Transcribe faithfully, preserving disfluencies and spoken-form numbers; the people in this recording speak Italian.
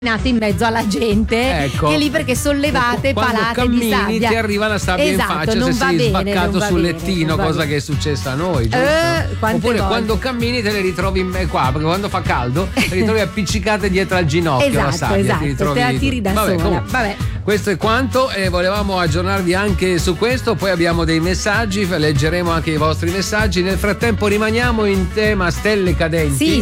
in mezzo alla gente, ecco, che lì perché sollevate quando palate cammini, di sabbia ti arriva la sabbia esatto, in faccia non se va sei bene, sbaccato non va sul bene, lettino, non va cosa bene. che è successa a noi, giusto? Eh, quante Oppure volte. quando cammini te le ritrovi in me qua, perché quando fa caldo te le ritrovi appiccicate dietro al ginocchio, esatto, la sabbia, esatto, ti ritrovi. te la tiri da Vabbè, sola. comunque, Vabbè. questo è quanto, e volevamo aggiornarvi anche su questo. Poi abbiamo dei messaggi, leggeremo anche i vostri messaggi. Nel frattempo rimaniamo in tema stelle cadenti. Sì,